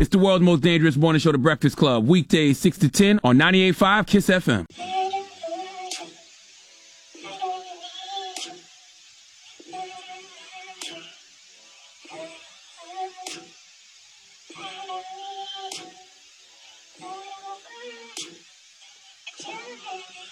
It's the world's most dangerous morning show, The Breakfast Club. Weekdays 6 to 10 on 98.5 KISS FM.